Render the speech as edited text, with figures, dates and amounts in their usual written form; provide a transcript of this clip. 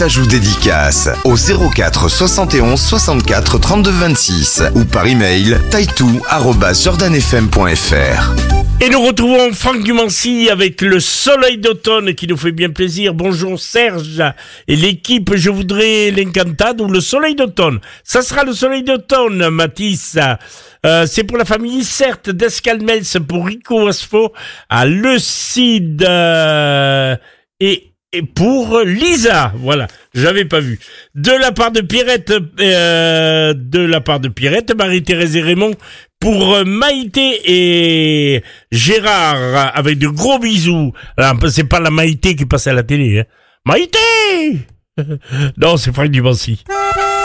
Ajout dédicace au 04 71 64 32 26 ou par email taitou@jordanfm.fr. Et nous retrouvons Franck Dumancy avec le soleil d'automne qui nous fait bien plaisir. Bonjour Serge et l'équipe, je voudrais l'Encantado ou le soleil d'automne. Ça sera le soleil d'automne, Mathis. C'est pour la famille, certes, d'Escalmels, pour Rico Asfo, à Le Cid et pour Lisa, voilà, j'avais pas vu. De la part de Pierrette, Marie-Thérèse et Raymond, pour Maïté et Gérard, avec de gros bisous. Alors, c'est pas la Maïté qui passe à la télé, hein. Maïté! Non, c'est Franck Dumancy.